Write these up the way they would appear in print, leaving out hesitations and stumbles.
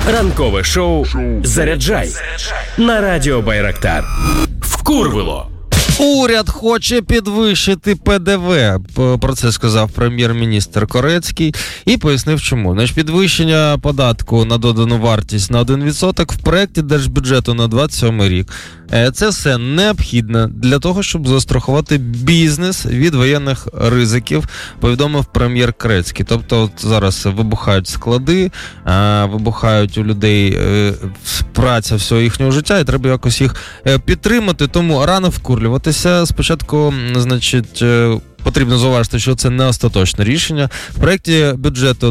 Ранкове шоу «Заряджай» на радіо Байрактар. Вкурвило. Уряд хоче підвищити ПДВ. Про це сказав прем'єр-міністр Корецький і пояснив чому. Значить, підвищення податку на додану вартість на 1% в проєкті держбюджету на 27 рік. Це все необхідно для того, щоб застрахувати бізнес від воєнних ризиків, повідомив прем'єр Корецький. Тобто от зараз вибухають склади, вибухають у людей праця всього їхнього життя, і треба якось їх підтримати, тому рано вкурлюватися. Спочатку, значить, потрібно зауважити, що це не остаточне рішення. В проєкті бюджету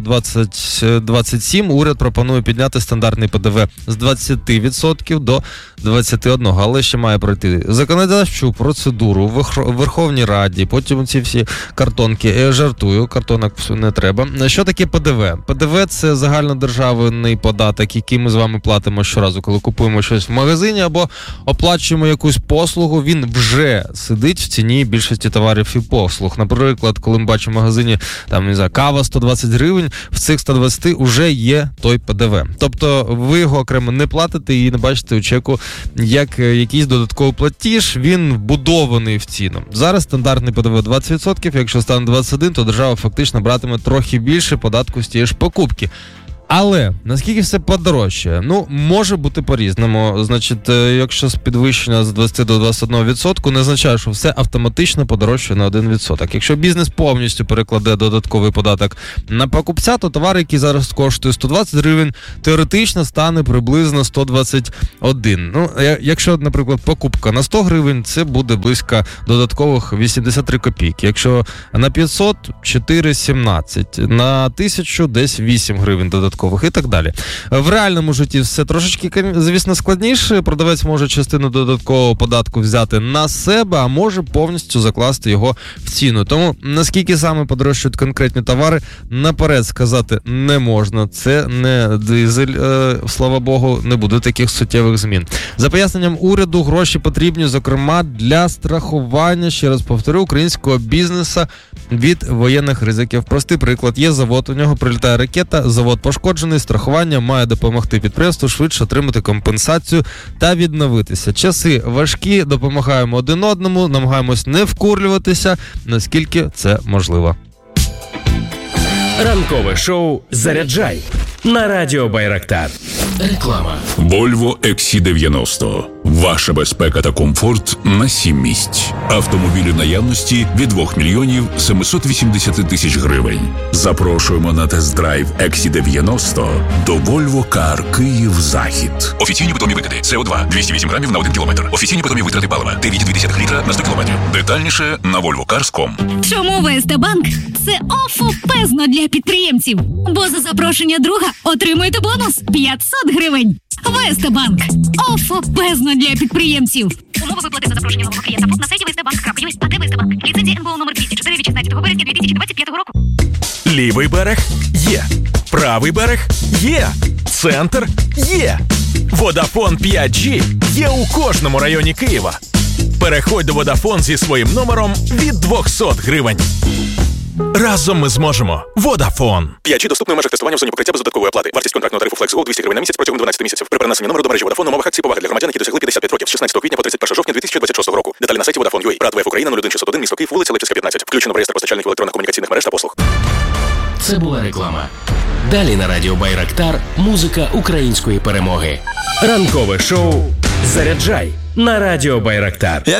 2027 уряд пропонує підняти стандартний ПДВ з 20% до 21%, але ще має пройти законодавчу процедуру в Верховній Раді, потім ці всі картонки. Жартую, картонок не треба. Що таке ПДВ? ПДВ – це загальнодержавний податок, який ми з вами платимо щоразу, коли купуємо щось в магазині або оплачуємо якусь послугу. Він вже сидить в ціні більшості товарів і послуг. Наприклад, коли ми бачимо в магазині, там, не знаю, кава 120 гривень, в цих 120 вже є той ПДВ. Тобто ви його окремо не платите і не бачите у чеку як якийсь додатковий платіж, він вбудований в ціну. Зараз стандартний ПДВ 20%, якщо стане 21%, то держава фактично братиме трохи більше податку з тієї ж покупки. Але наскільки все подорожчає? Ну, може бути по-різному. Значить, якщо підвищення з 20 до 21%, не означає, що все автоматично подорожчає на 1%. Якщо бізнес повністю перекладе додатковий податок на покупця, то товар, який зараз коштує 120 гривень, теоретично стане приблизно 121. Ну, якщо, наприклад, покупка на 100 гривень, це буде близько додаткових 83 копійки. Якщо на 500 – 4,17. На 1000 – десь 8 гривень додаткових. І так далі. В реальному житті все трошечки, звісно, складніше. Продавець може частину додаткового податку взяти на себе, а може повністю закласти його в ціну. Тому наскільки саме подорожчають конкретні товари, наперед сказати не можна. Це не дизель, слава Богу, не буде таких суттєвих змін. За поясненням уряду, гроші потрібні, зокрема, для страхування, ще раз повторю, українського бізнесу від воєнних ризиків. Простий приклад. Є завод, у нього прилітає ракета, завод пошкоджений, страхування має допомогти підприємству швидше отримати компенсацію та відновитися. Часи важкі, допомагаємо один одному, намагаємось не вкурлюватися, наскільки це можливо. Ранкове шоу «Заряджай» на радіо Байрактар. Реклама. Volvo XC90. Ваша безпека та комфорт на 7 місць. Автомобілі в наявності від 2 мільйонів 780 тисяч гривень. Запрошуємо на тест-драйв XC90 до Volvo Car Київ-Захід. Офіційні питомі викиди. СО2 208 грамів на 1 кілометр. Офіційні питомі витрати палива 9,2 літра на 100 кілометрів. Детальніше на volvocars.com. Чому ВСТ Банк – це офопезно для підприємців? Бо за запрошення друга отримуєте бонус 500 гривень. ВСТ Банк – офопезно для підприємців. Умови виплати за запрошення нового клієнта на сайті vstbank.ua. А де ВСТ Банк? Ліцензія НБУ номер 204 від 16 березня 2025 року. Лівий берег – є. Правий берег – є. Центр – є. Vodafone 5G є у кожному районі Києва. Переходь до Vodafone зі своїм номером від 200 гривень. Разом ми зможемо. Vodafone. 5G доступно в межах тестування в зоні покриття без додаткової оплати. Вартість контрактного тарифу FlexGo 200 гривень на місяць протягом 12 місяців. При перенесенні номеру до мережі Vodafone умовах акції поваги для громадян, які досягли 55 років з 16 квітня по 31 жовтня 2026 року. Деталі на сайті Vodafone.ua. Рад ВФ Україна 01601, місто Київ, вулиця Левчевська, 15. Включено в реєстр постачальників електронно-комунікаційних мереж та послуг. Це була реклама. Далі на радіо Байрактар музика української перемоги. Ранкове шоу «Заряджай» на радіо Байрактар.